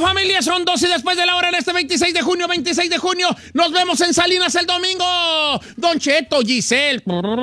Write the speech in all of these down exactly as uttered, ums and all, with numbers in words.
familia, son doce después de la hora en este veintiséis de junio, veintiséis de junio. Nos vemos en Salinas el domingo. Don Cheto, Giselle,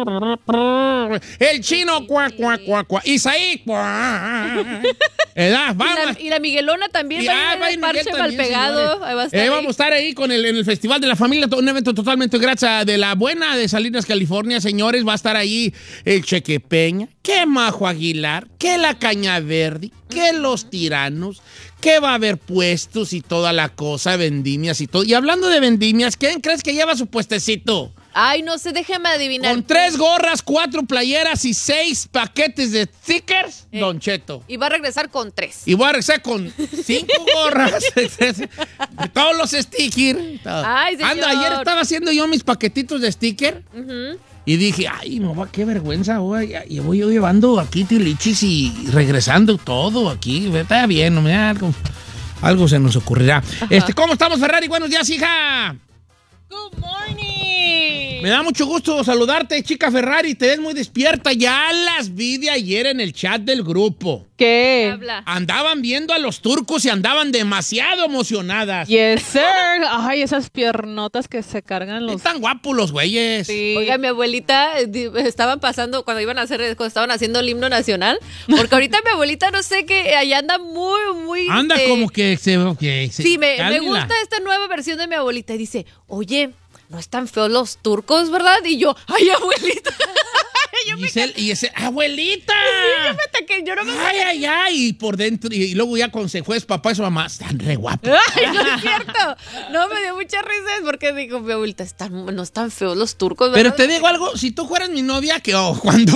el chino, cuá, cuá, cuá, cuá. Isaí, cuá. ¿Edad? Vamos. Y, la, y la Miguelona también Y, va ah, a va a ir ir al parche Miguel también, Malpegado. Ahí va a estar Eh, ahí. vamos a estar ahí con el, en el Festival de la Familia, un evento totalmente gracias de la buena de Salinas, California, señores. Va a estar ahí el Cheque Peña, que Majo Aguilar, que la Caña Verde, que los Tiranos, que va a haber puestos y toda la cosa, vendimias y todo. Y hablando de vendimias, ¿quién crees que lleva su puestecito? Ay, no sé, déjeme adivinar. Con tres gorras, cuatro playeras y seis paquetes de stickers, Eh. Don Cheto. Y va a regresar con tres. Y voy a regresar con cinco gorras, todos los stickers. Ay, señor. Anda, ayer estaba haciendo yo mis paquetitos de sticker Ujú. y dije, ay, no, qué vergüenza, voy, y voy yo llevando aquí tilichis y regresando todo aquí. Está bien, no me algo, algo se nos ocurrirá. Este, ¿cómo estamos, Ferrari? Buenos días, hija. Good morning. Me da mucho gusto saludarte, chica Ferrari. Te ves muy despierta. Ya las vi de ayer en el chat del grupo. ¿Qué? ¿Qué? Habla. Andaban viendo a los turcos y andaban demasiado emocionadas. Yes, sir. Ay, esas piernotas que se cargan los... Están guapos los güeyes. Sí. Oiga, mi abuelita, eh, di- estaban pasando, cuando iban a hacer, cuando estaban haciendo el himno nacional, porque ahorita mi abuelita, no sé qué, allá anda muy, muy... Anda este, como que se... que se- Sí, me, me cálmela. gusta esta nueva versión de mi abuelita. Y dice, oye, no están feos los turcos, ¿verdad? Y yo, ay, abuelita. yo me Giselle, y ese, ¡abuelita! yo me ataqué, yo no me... Ay, ay, ay, y por dentro, y, y luego ya con se fue su papá y su mamá, están re guapos. Ay, no es cierto. No, me dio mucha risa porque dijo mi abuelita, están, no están feos los turcos, ¿verdad? Pero te digo algo, si tú fueras mi novia, que oh, cuando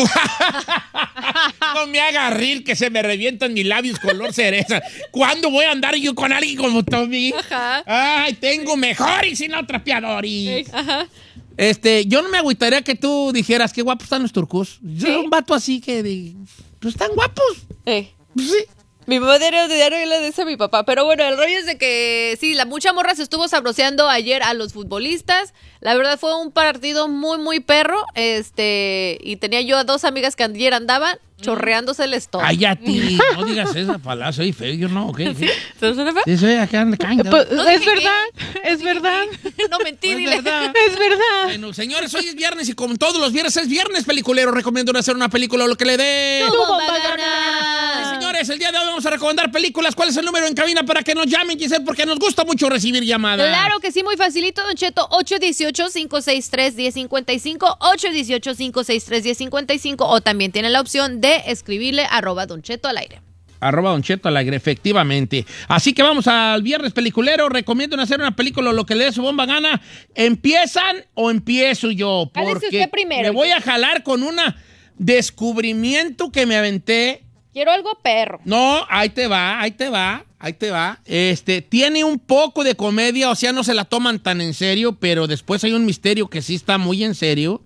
no me haga rir que se me revientan mis labios color cereza. ¿Cuándo voy a andar yo con alguien como Tommy? Ajá. Ay, tengo mejores y no trapeadores. Ajá. Este, yo no me agüitaría que tú dijeras qué guapos están los turcos. Yo ¿Sí? un vato así que de, pues están guapos. Eh. Pues sí. Mi mamá diario, diario le dice a mi papá. Pero bueno, el rollo es de que sí, la mucha morra se estuvo sabroseando ayer a los futbolistas. La verdad fue un partido muy, muy perro. Este, y tenía yo a dos amigas que ayer andaban chorreándose el estómago. Ay, a ti, no digas esa palabra, soy feo, yo no, ¿ok? Sí, ¿Se suena feo? sí soy acá en la caña. Pues, No es dije verdad, es verdad, No mentí, Es dile. verdad. es verdad. Bueno, señores, hoy es viernes y como todos los viernes es viernes peliculero. Recomiendo hacer una película o lo que le dé. ¡Tu bomba bomba gana! gana! Sí, señores, el día de hoy vamos a recomendar películas. ¿Cuál es el número en cabina para que nos llamen, Giselle? Porque nos gusta mucho recibir llamadas. Claro que sí, muy facilito, Don Cheto. ocho uno ocho, cinco seis tres, uno cero cinco cinco, ocho uno ocho, cinco seis tres, uno cero cinco cinco, o también tiene la opción de escribirle arroba Don Cheto al aire. Arroba Don Cheto al aire, efectivamente. Así que vamos al viernes peliculero. Recomiendo hacer una película o lo que le dé su bomba gana. ¿Empiezan o empiezo yo? Jálese Porque usted primero. me voy a jalar con un descubrimiento que me aventé. Quiero algo perro. No, ahí te va, ahí te va, ahí te va. Este, tiene un poco de comedia, o sea, no se la toman tan en serio, pero después hay un misterio que sí está muy en serio.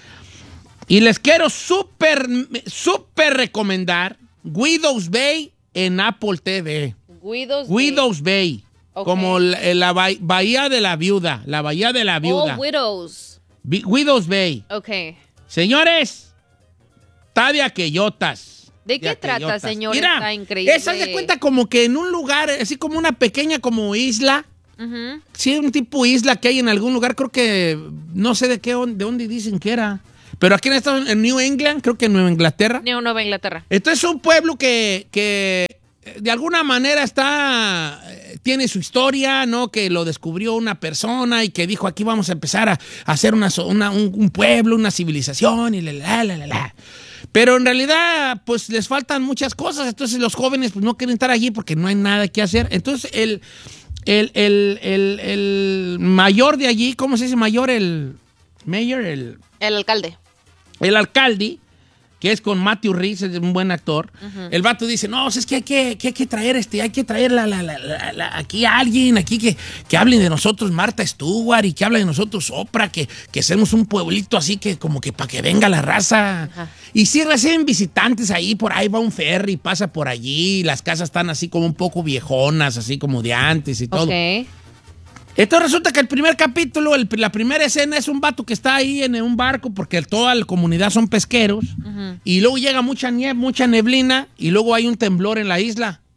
Y les quiero súper, súper recomendar Widows Bay en Apple T V. Guidos. de- Widows Bay, Ok. como la, la ba- bahía de la viuda, la bahía de la viuda. Oh, Widows. Vi- Widows Bay. Ok. Señores, está de aquellotas. ¿De qué trata, aquellotas. señor? Mira, Está increíble. esa se cuenta como que en un lugar, así como una pequeña como isla. Ujú. Sí, un tipo isla que hay en algún lugar, creo que, no sé de qué, de dónde dicen que era. Pero aquí en, Estados- en New England, creo que en Nueva Inglaterra. Neo Nueva Inglaterra. Entonces es un pueblo que, que eh, de alguna manera está, eh, tiene su historia, ¿no? Que lo descubrió una persona y que dijo, aquí vamos a empezar a, a hacer una, so- una- un, un pueblo, una civilización y la, la, la, la, la. Pero en realidad, pues les faltan muchas cosas. Entonces los jóvenes pues, no quieren estar allí porque no hay nada que hacer. Entonces el, el, el, el, el mayor de allí, ¿cómo se dice mayor? El mayor, el... El alcalde. El alcalde, que es con Matthew Rhys, es un buen actor, el vato dice, no, es que hay que, que hay que traer este, hay que traer la, la, la, la- la- aquí a alguien, aquí que, que hable de nosotros Martha Stewart y que hable de nosotros Oprah, que, que seamos un pueblito así que como que para que venga la raza. Ajá. Y sí reciben visitantes ahí, por ahí va un ferry, pasa por allí, las casas están así como un poco viejonas, así como de antes y todo. Ok. Entonces resulta que el primer capítulo, el- la primera escena es un vato que está ahí en un barco porque toda la comunidad son pesqueros y luego llega mucha nieve, mucha neblina y luego hay un temblor en la isla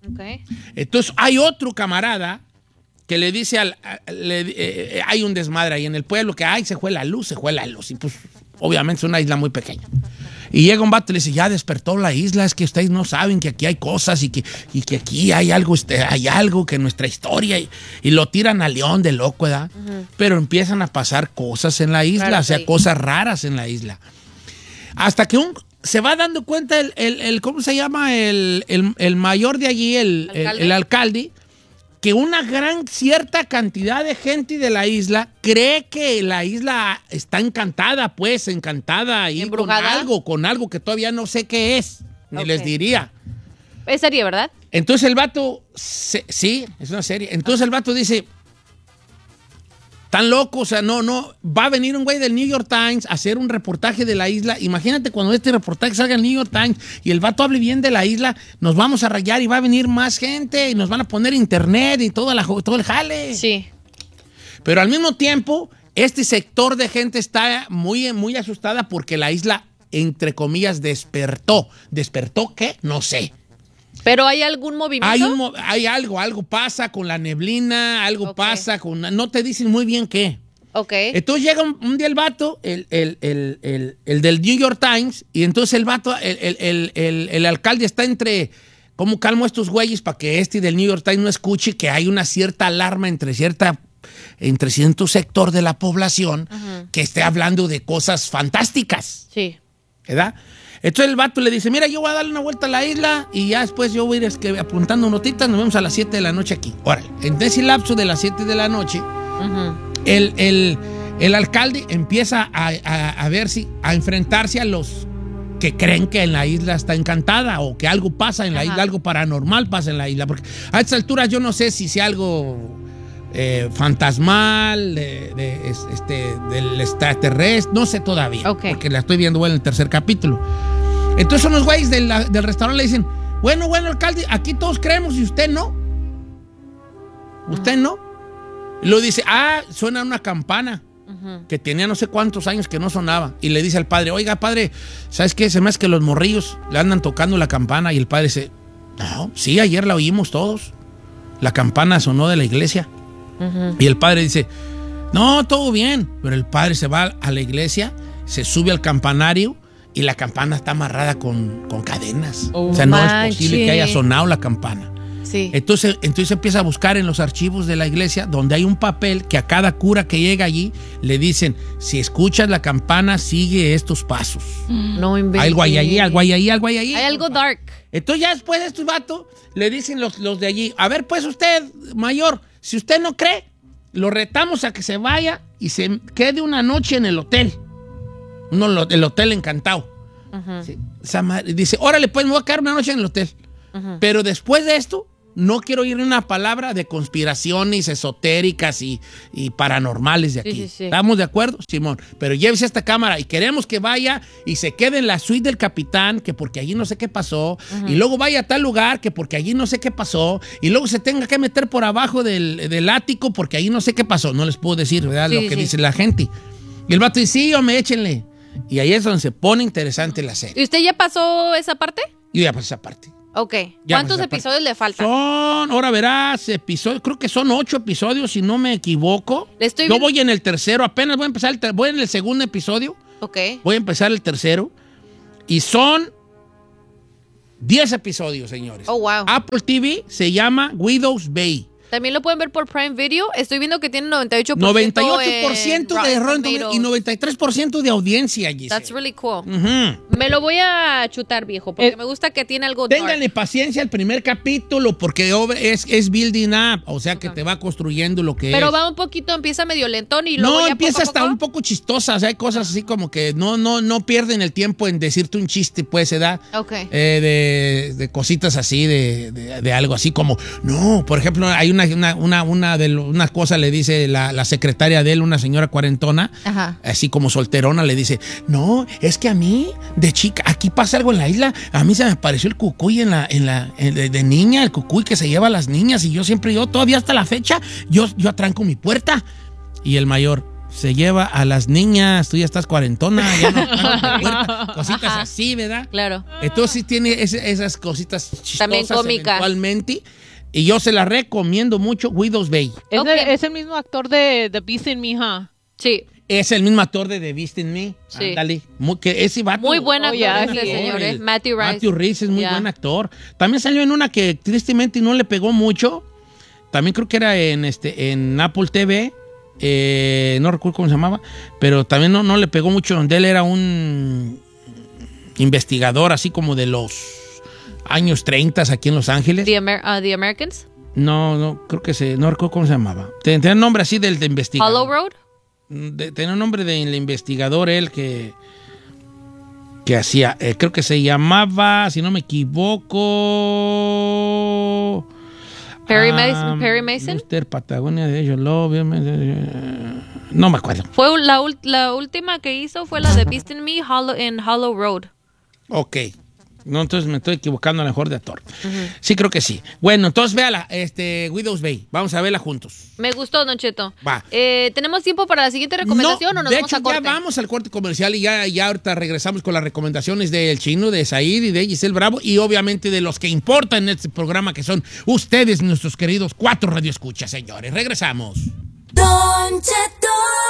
Okay. Entonces hay otro camarada que le dice al... a- le- eh, hay un desmadre ahí en el pueblo que, ay, se fue la luz, se fue la luz. Y pues, obviamente es una isla muy pequeña. Y llega un vato y le dice, ya despertó la isla, es que ustedes no saben que aquí hay cosas y que, y que aquí hay algo, este, hay algo que nuestra historia... Y, y lo tiran a León de loco, ¿verdad? Uh-huh. Pero empiezan a pasar cosas en la isla, Claro, o sea, sí. cosas raras en la isla. Hasta que un... se va dando cuenta el, el, el ¿cómo se llama? El, el, el mayor de allí, el ¿Alcalde? el, el alcalde, que una gran cierta cantidad de gente de la isla cree que la isla está encantada, pues, encantada ahí con ¿Embrujada? algo, con algo que todavía no sé qué es, ni Ok. les diría. Es serie, ¿verdad? Entonces el vato, se- sí, es una serie. Entonces el vato dice, tan loco, o sea, no, no, va a venir un güey del New York Times a hacer un reportaje de la isla. Imagínate cuando este reportaje salga en el New York Times y el vato hable bien de la isla, nos vamos a rayar y va a venir más gente y nos van a poner internet y todo, la, todo el jale. Sí. Pero al mismo tiempo, este sector de gente está muy, muy asustada porque la isla, entre comillas, despertó. ¿Despertó qué? No sé. ¿Pero hay algún movimiento? Hay, un mo- hay algo, algo pasa con la neblina, algo Ok. pasa con... No te dicen muy bien qué. Ok. Entonces llega un, un día el vato, el, el, el, el, el del New York Times, y entonces el vato, el, el, el, el, el alcalde está entre... ¿Cómo calmo a estos güeyes para que este del New York Times no escuche que hay una cierta alarma entre cierta... entre cierto sector de la población Ujú. que esté hablando de cosas fantásticas, Sí. ¿verdad? Entonces el vato le dice, mira, yo voy a darle una vuelta a la isla y ya después yo voy a ir es que, apuntando notitas, nos vemos a las siete de la noche aquí. Órale, en ese lapso de las siete de la noche, Ujú. el, el, el alcalde empieza a, a, a ver si, a enfrentarse a los que creen que en la isla está encantada o que algo pasa en la Ajá. isla, algo paranormal pasa en la isla. Porque a estas alturas yo no sé si sea algo eh, fantasmal, de, de, es- este, del extraterrestre, no sé todavía. Ok. Porque la estoy viendo bueno, en el tercer capítulo. Entonces unos güeyes del, del restaurante le dicen, bueno, bueno, alcalde, aquí todos creemos y usted no. ¿Usted no? Y luego dice, ah, suena una campana Ujú. que tenía no sé cuántos años que no sonaba. Y le dice al padre, oiga, padre, ¿sabes qué? Se me hace que los morrillos le andan tocando la campana. Y el padre dice, no, sí, ayer la oímos todos. La campana sonó de la iglesia. Ujú. Y el padre dice, no, todo bien. Pero el padre se va a la iglesia, se sube al campanario y la campana está amarrada con, con cadenas. Oh, o sea, no manche. es posible que haya sonado la campana. Sí. Entonces, entonces empieza a buscar en los archivos de la iglesia donde hay un papel que a cada cura que llega allí le dicen, si escuchas la campana, sigue estos pasos. No inventes. Algo hay allí, algo hay ahí, algo hay allí. Hay algo dark. Entonces ya después de estos vatos le dicen los, los de allí, a ver pues usted, mayor, si usted no cree, lo retamos a que se vaya y se quede una noche en el hotel. Uno, lo- el hotel encantado. Ujú. Sí. Esa madre dice, órale pues me voy a quedar una noche en el hotel. Ujú. Pero después de esto, no quiero oír una palabra de conspiraciones esotéricas y, y paranormales de Sí, aquí. sí, sí. ¿Estamos de acuerdo, Simón? Pero llévese esta cámara y queremos que vaya y se quede en la suite del capitán, que porque allí no sé qué pasó, y luego vaya a tal lugar, que porque allí no sé qué pasó, y luego se tenga que meter por abajo del, del ático, porque allí no sé qué pasó. No les puedo decir, ¿verdad? Sí, Lo que sí. dice la gente. Y el vato dice, sí, hombre, échenle. Y ahí es donde se pone interesante la serie. ¿Y usted ya pasó esa parte? Y ya pues esa parte. Ok. Ya, ¿Cuántos pues, esa parte. episodios le faltan? Son, ahora verás, episodios, creo que son ocho episodios, si no me equivoco. Le estoy Yo viendo- voy en el tercero, apenas voy a empezar, el ter- voy en el segundo episodio, Ok. voy a empezar el tercero, y son diez episodios, señores. Oh, wow. Apple T V se llama Widow's Bay. También lo pueden ver por Prime Video. Estoy viendo que tiene noventa y ocho por ciento noventa y ocho por ciento de en error Rotten Tomatoes. y noventa y tres por ciento de audiencia, Giselle. That's really cool. Ujú. Me lo voy a chutar, viejo, porque Eh, me gusta que tiene algo dark. Ténganle paciencia al primer capítulo porque ob- es, es building up, o sea que te va construyendo lo que Pero es. va un poquito, empieza medio lentón y luego No, ya empieza poco a hasta poco- un poco chistosa. O sea, hay cosas así como que no, no, no pierden el tiempo en decirte un chiste, pues, se da. Ok. Eh, de, de cositas así, de, de- de algo así como, no, por ejemplo, hay una, una, una, una, de lo- una cosa, le dice la, la secretaria de él, una señora cuarentona, Ajá. así como solterona, le dice, no, es que a mí, de chica, aquí pasa algo en la isla, a mí se me apareció el cucuy en la, en la, en- de, de niña, el cucuy que se lleva a las niñas, y yo siempre, yo todavía hasta la fecha, yo, yo atranco mi puerta. Y el mayor, se lleva a las niñas. Tú ya estás cuarentona, ya no, no te acuerdas, cositas Ajá. así, ¿verdad? Claro. Entonces sí tiene ese- esas cositas chistosas También cómicas. eventualmente. Y yo se la recomiendo mucho, Widow's Bay. Es, Ok. el, es el mismo actor de The Beast in Me, huh? Sí. Es el mismo actor de The Beast in Me. Sí. Ándale. Muy, que ese vato, Muy buen Oh, actor yeah, ese he is. señor, ¿eh? el- Matthew Rice. Matthew Rice es muy Yeah. buen actor. También salió en una que tristemente no le pegó mucho. También creo que era en este en Apple T V. Eh, no recuerdo cómo se llamaba. Pero también no, no le pegó mucho. Donde él era un investigador así como de los años treinta aquí en Los Ángeles. The, Amer- uh, The Americans. No, no, creo que se, no recuerdo cómo se llamaba. Ten- Tenía un nombre así del de investigador. Hollow Road. De- tenía un nombre del investigador él que que hacía, eh, creo que se llamaba, si no me equivoco, Perry, ah, Mason, Perry Mason. mister Patagonia de ellos, lo- no me acuerdo. Fue la, ul- la última que hizo fue la de Beast in Me Hollow, en Hollow Road. Ok. No, entonces me estoy equivocando a lo mejor de actor. Sí, creo que sí. Bueno, entonces véala, este, Widow's Bay. Vamos a verla juntos. Me gustó, Don Cheto. Va. Eh, ¿Tenemos tiempo para la siguiente recomendación o nos de vamos hecho, a corte? ya vamos al corte comercial y ya, ya ahorita regresamos con las recomendaciones del Chino, de Said y de Giselle Bravo y obviamente de los que importan en este programa, que son ustedes, nuestros queridos cuatro radioescuchas, señores. Regresamos. Don Cheto.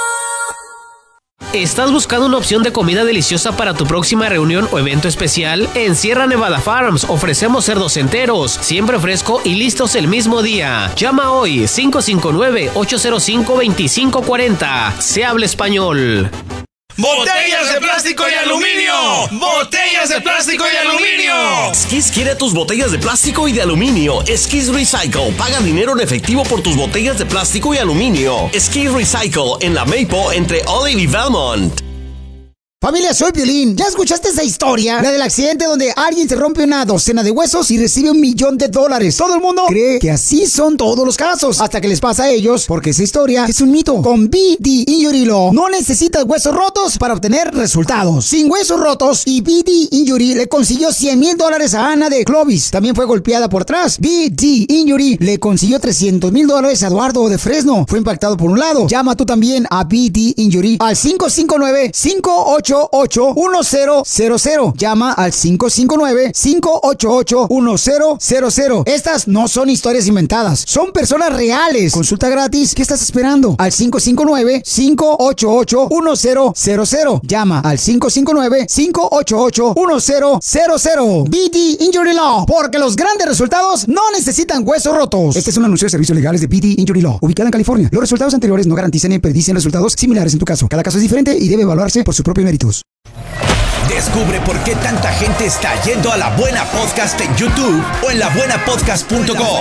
¿Estás buscando una opción de comida deliciosa para tu próxima reunión o evento especial? En Sierra Nevada Farms ofrecemos cerdos enteros, siempre fresco y listos el mismo día. Llama hoy cinco cinco nueve, ocho cero cinco, dos cinco cuatro cero. Se habla español. ¡Botellas de plástico y aluminio! ¡Botellas de plástico y aluminio! Skis quiere tus botellas de plástico y de aluminio. Skis Recycle. Paga dinero en efectivo por tus botellas de plástico y aluminio. Skis Recycle en la Maple entre Olive y Belmont. Familia, soy Piolín. ¿Ya escuchaste esa historia? La del accidente donde alguien se rompe una docena de huesos y recibe un millón de dólares. Todo el mundo cree que así son todos los casos, hasta que les pasa a ellos, porque esa historia es un mito. Con B D Injury Law no necesitas huesos rotos para obtener resultados. Sin huesos rotos, y B D Injury le consiguió cien mil dólares a Ana de Clovis. También fue golpeada por atrás. B D Injury le consiguió trescientos mil dólares a Eduardo de Fresno. Fue impactado por un lado. Llama tú también a B D Injury al cinco cinco nueve, cinco ocho ocho, uno cero cero cero. Llama al cinco cinco nueve, cinco ocho ocho, uno cero cero cero. Estas no son historias inventadas, son personas reales. Consulta gratis. ¿Qué estás esperando? Al cinco cinco nueve, cinco ocho ocho, uno cero cero cero. Llama al cinco cinco nueve, cinco ocho ocho, uno cero cero cero. B D Injury Law, porque los grandes resultados no necesitan huesos rotos. Este es un anuncio de servicios legales de B D Injury Law, ubicada en California. Los resultados anteriores no garantizan ni predicen resultados similares en tu caso. Cada caso es diferente y debe evaluarse por sus propios méritos. Descubre por qué tanta gente está yendo a La Buena Podcast en YouTube o en la buena podcast punto com.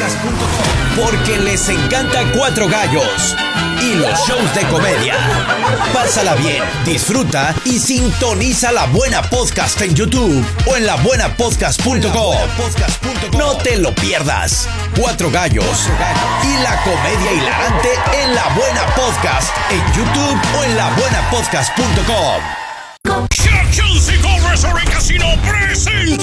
Porque les encanta Cuatro Gallos y los shows de comedia. Pásala bien, disfruta y sintoniza La Buena Podcast en YouTube o en la buena podcast punto com. No te lo pierdas. Cuatro Gallos y la comedia hilarante en La Buena Podcast en YouTube o en la buena podcast punto com. Churchill Restaurant Casino presenta